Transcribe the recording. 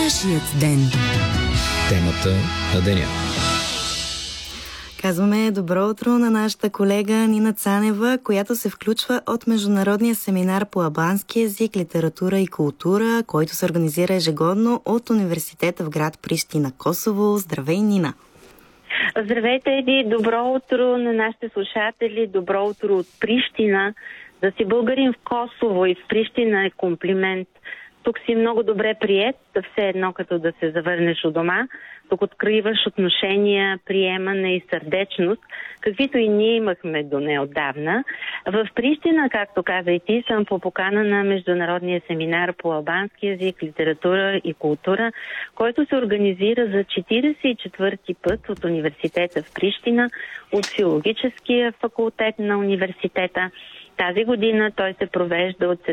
Нашият ден. Темата на деня. Казваме добро утро на нашата колега Нина Цанева, която се включва от Международния семинар по албански език, литература и култура, който се организира ежегодно от университета в град Прищина, Косово. Здравей, Нина! Здравейте, Еди! Добро утро на нашите слушатели! Добро утро от Прищина! Да си българин в Косово и в Прищина е комплимент. Тук си много добре приет, все едно като да се завърнеш у дома. Тук откриваш отношения, приемане и сърдечност, каквито и ние имахме до неотдавна. В Прищина, както каза и ти, съм по покана на Международния семинар по албански език, литература и култура, който се организира за 44-ти път от университета в Прищина, от филологическия факултет на университета. Тази година той се провежда от